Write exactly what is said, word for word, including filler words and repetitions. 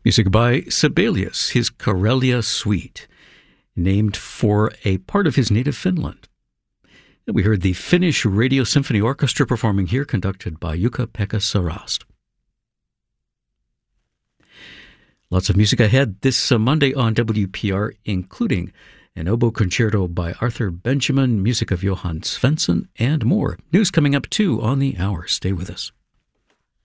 Music by Sibelius, his Karelia Suite, named for a part of his native Finland. We heard the Finnish Radio Symphony Orchestra performing here, conducted by Jukka-Pekka Sarast. Lots of music ahead this uh, Monday on W P R, including an oboe concerto by Arthur Benjamin, music of Johann Svensson, and more. News coming up, too, on the hour. Stay with us.